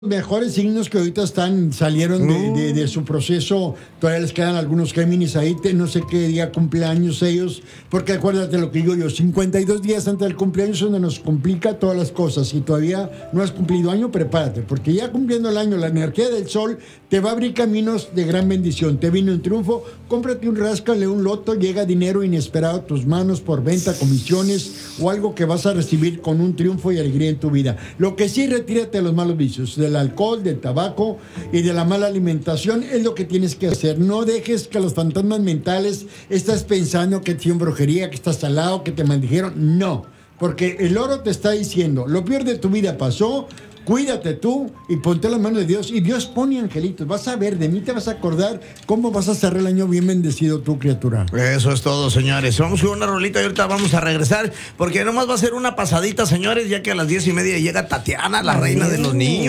Mejores signos que ahorita salieron de su proceso. Todavía les quedan algunos Géminis ahí, no sé qué día cumpleaños ellos, porque acuérdate lo que digo yo, 52 días antes del cumpleaños es donde nos complica todas las cosas. Si todavía no has cumplido año, prepárate, porque ya cumpliendo el año, la energía del sol te va a abrir caminos de gran bendición. Te viene un triunfo, cómprate un ráscale, un loto, llega dinero inesperado a tus manos por venta, comisiones o algo que vas a recibir con un triunfo y alegría en tu vida. Lo que sí, retírate de los malos vicios, del alcohol, del tabaco y de la mala alimentación, es lo que tienes que hacer. No dejes que los fantasmas mentales estás pensando que te hicieron brujería, que estás salado, que te maldijeron. No, porque el oro te está diciendo, lo peor de tu vida pasó, cuídate tú y ponte las manos de Dios, y Dios pone angelitos. Vas a ver, de mí te vas a acordar cómo vas a cerrar el año bien bendecido tu criatura. Eso es todo, señores. Vamos con una rolita y ahorita vamos a regresar, porque nomás va a ser una pasadita, señores, ya que a las 10:30 llega Tatiana, la reina de los niños.